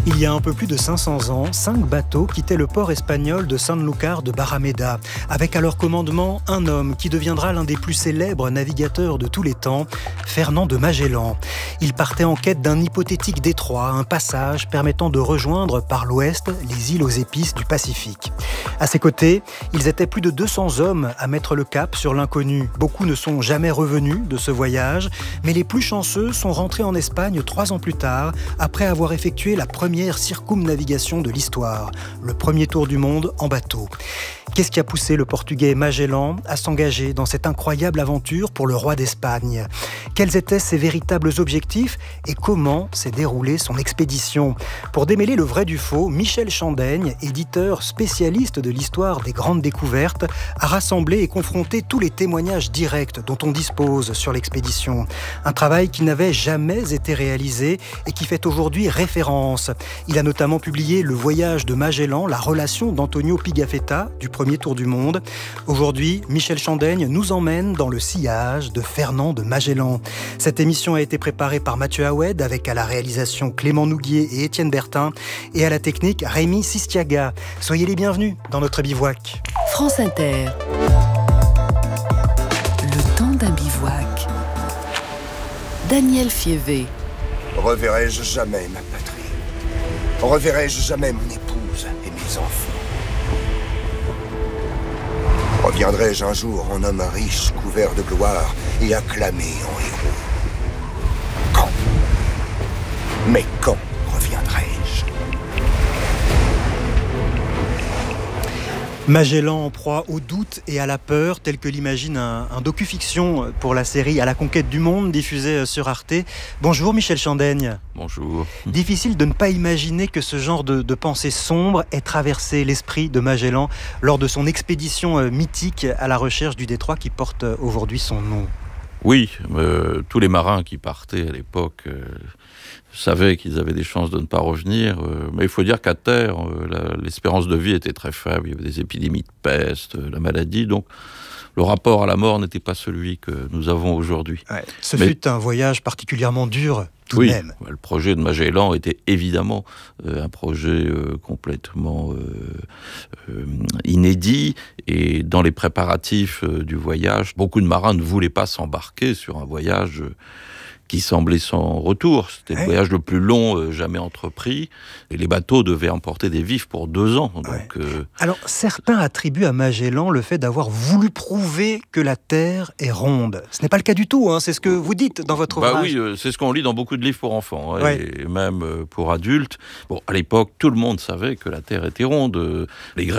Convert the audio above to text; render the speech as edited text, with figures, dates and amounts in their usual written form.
Il y a un peu plus de 500 ans, 5 bateaux quittaient le port espagnol de Sanlúcar de Barrameda, avec à leur commandement un homme qui deviendra l'un des plus célèbres navigateurs de tous les temps, Fernand de Magellan. Il partait en quête d'un hypothétique détroit, un passage permettant de rejoindre par l'ouest les îles aux épices du Pacifique. À ses côtés, ils étaient plus de 200 hommes à mettre le cap sur l'inconnu. Beaucoup ne sont jamais revenus de ce voyage, mais les plus chanceux sont rentrés en Espagne 3 ans plus tard, après avoir effectué la première circumnavigation de l'histoire, le premier tour du monde en bateau. Qu'est-ce qui a poussé le Portugais Magellan à s'engager dans cette incroyable aventure pour le roi d'Espagne ? Quels étaient ses véritables objectifs et comment s'est déroulée son expédition ? Pour démêler le vrai du faux, Michel Chandaigne, éditeur spécialiste de l'histoire des grandes découvertes, a rassemblé et confronté tous les témoignages directs dont on dispose sur l'expédition. Un travail qui n'avait jamais été réalisé et qui fait aujourd'hui référence. Il a notamment publié Le voyage de Magellan, la relation d'Antonio Pigafetta, du premier tour du monde. Aujourd'hui, Michel Chandaigne nous emmène dans le sillage de Fernand de Magellan. Cette émission a été préparée par Mathieu Aoued avec à la réalisation Clément Nouguier et Étienne Bertin et à la technique Rémi Sistiaga. Soyez les bienvenus dans notre bivouac. France Inter. Le temps d'un bivouac. Daniel Fievé. Reverrai-je jamais ma patrie? Reverrai-je jamais mon épouse et mes enfants? Reviendrai-je un jour en homme riche, couvert de gloire et acclamé en héros? Quand? Mais quand reviendrai-je? Magellan en proie au doute et à la peur, tel que l'imagine un docu-fiction pour la série À la conquête du monde, diffusée sur Arte. Bonjour Michel Chandaigne. Bonjour. Difficile de ne pas imaginer que ce genre de pensée sombre ait traversé l'esprit de Magellan lors de son expédition mythique à la recherche du détroit qui porte aujourd'hui son nom. Oui, tous les marins qui partaient à l'époque savaient qu'ils avaient des chances de ne pas revenir, mais il faut dire qu'à terre, l'espérance de vie était très faible, il y avait des épidémies de peste, la maladie, donc le rapport à la mort n'était pas celui que nous avons aujourd'hui. Ouais, fut un voyage particulièrement dur, tout de même. Le projet de Magellan était évidemment un projet complètement inédit, et dans les préparatifs du voyage, beaucoup de marins ne voulaient pas s'embarquer sur un voyage qui semblait sans retour. C'était le voyage le plus long jamais entrepris, et les bateaux devaient emporter des vifs pour 2 ans. Donc, Alors, certains attribuent à Magellan le fait d'avoir voulu prouver que la Terre est ronde. Ce n'est pas le cas du tout, c'est ce que vous dites dans votre ouvrage. Oui, c'est ce qu'on lit dans beaucoup de livres pour enfants, et même pour adultes. Bon, à l'époque, tout le monde savait que la Terre était ronde. Les Grecs